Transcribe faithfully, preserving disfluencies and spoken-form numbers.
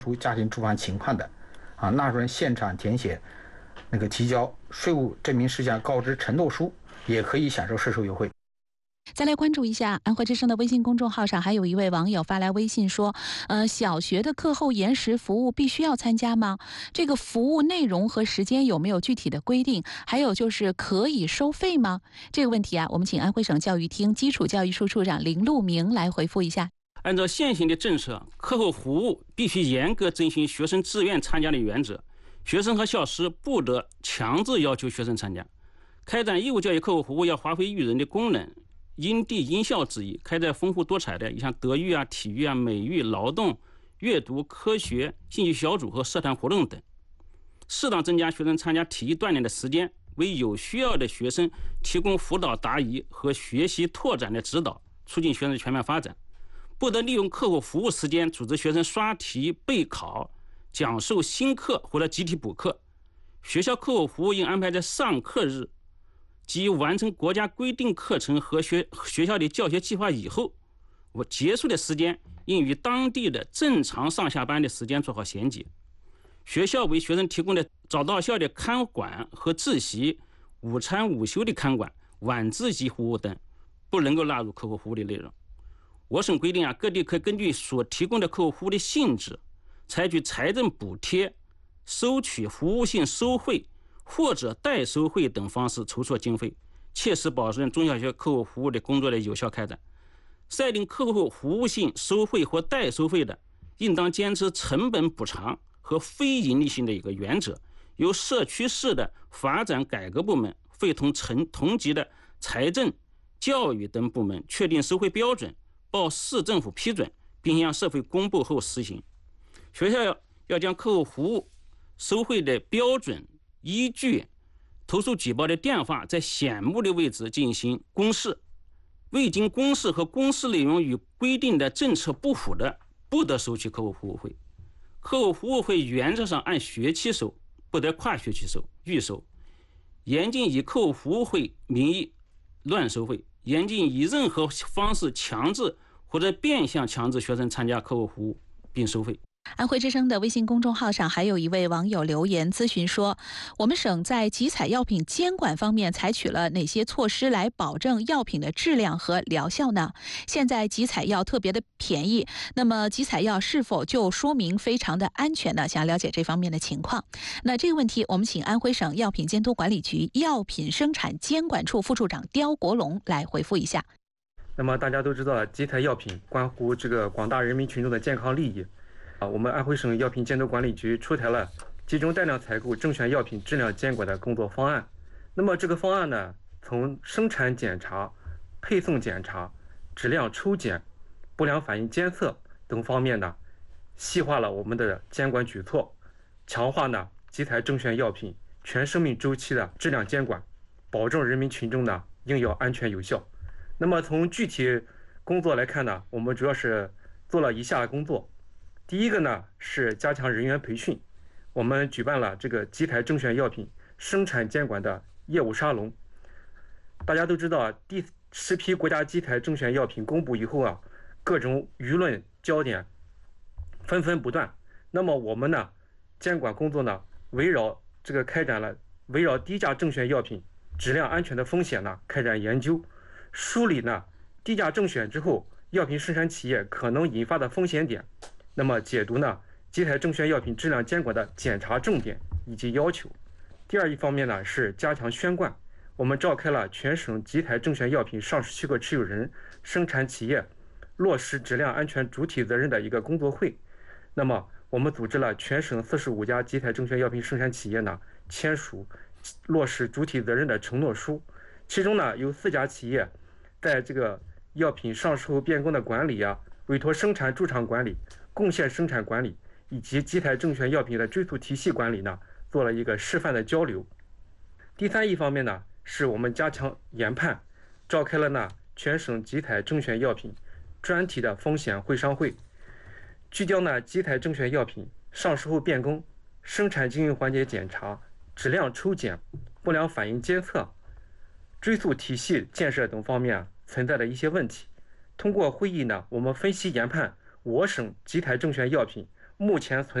出家庭住房情况的，啊，纳税人现场填写那个提交税务证明事项告知承诺书，也可以享受税收优惠。 再来关注一下安徽之声的微信公众号上，还有一位网友发来微信说：“呃，小学的课后延时服务必须要参加吗？这个服务内容和时间有没有具体的规定？还有就是可以收费吗？”这个问题啊，我们请安徽省教育厅基础教育处处长林路明来回复一下。 按照现行的政策，课后服务必须严格遵循学生自愿参加的原则，学生和教师不得强制要求学生参加。开展义务教育课后服务要发挥育人的功能，因地因校制宜，开展丰富多彩的像德育啊、体育啊、美育、劳动、阅读、科学、兴趣小组和社团活动等，适当增加学生参加体育锻炼的时间，为有需要的学生提供辅导答疑和学习拓展的指导，促进学生的全面发展。不得利用课后服务时间组织学生刷题、备考、讲授新课或者集体补课。学校课后服务应安排在上课日及完成国家规定课程和学学校的教学计划以后，我结束的时间应与当地的正常上下班的时间做好衔接。学校为学生提供的早到校的看管和自习、午餐午休的看管、晚自习服务等，不能够纳入课后服务的内容。我省规定啊，各地可根据所提供的课后服务的性质，采取财政补贴、收取服务性收费或者代收费等方式筹措经费，切实保证中小学课后服务的工作的有效开展。设定课后服务性收费或代收费的，应当坚持成本补偿和非盈利性的一个原则，由社区市的发展改革部门会同成同级的财政、教育等部门确定收费标准，报市政府批准，并向社会公布后实行。学校要要将课后服务收费的标准、依据、投诉举报的电话在显目的位置进行公示，未经公示和公示内容与规定的政策不符的，不得收取课后服务费。课后服务费原则上按学期收，不得跨学期收、预收。严禁以课后服务费名义乱收费，严禁以任何方式强制或者变相强制学生参加课后服务并收费。 安徽之声的微信公众号上还有一位网友留言咨询说，我们省在集采药品监管方面采取了哪些措施来保证药品的质量和疗效呢？现在集采药特别的便宜，那么集采药是否就说明非常的安全呢？想了解这方面的情况。那这个问题我们请安徽省药品监督管理局药品生产监管处副处长刁国龙来回复一下。 那么大家都知道，集采药品关乎这个广大人民群众的健康利益。啊，我们安徽省药品监督管理局出台了集中带量采购正选药品质量监管的工作方案。那么这个方案呢，从生产检查、配送检查、质量抽检、不良反应监测等方面呢，细化了我们的监管举措，强化呢集采正选药品全生命周期的质量监管，保证人民群众呢用药安全有效。那么从具体工作来看呢，我们主要是做了以下工作。第一个呢是加强人员培训，我们举办了这个集采正选药品生产监管的业务沙龙。大家都知道啊，第十批国家集采正选药品公布以后啊，各种舆论焦点纷纷不断。那么我们呢，监管工作呢，围绕这个开展了围绕低价正选药品质量安全的风险呢，开展研究，梳理呢低价正选之后药品生产企业可能引发的风险点。那么解读呢集采正选药品质量监管的检查重点以及要求。第二一方面呢是加强宣贯，我们召开了全省集采正选药品上市许可持有人、生产企业落实质量安全主体责任的一个工作会。那么我们组织了全省四十五家集采正选药品生产企业呢签署落实主体责任的承诺书，其中呢有四家企业在这个药品上市后变更的管理啊、委托生产驻场管理、贡献生产管理以及集采正选药品的追溯体系管理呢，做了一个示范的交流。第三一方面呢，是我们加强研判，召开了呢全省集采正选药品专题的风险会商会，聚焦呢集采正选药品上市后变更、生产经营环节检查、质量抽检、不良反应监测、追溯体系建设等方面啊存在的一些问题。通过会议呢，我们分析研判我省集采正选药品目前存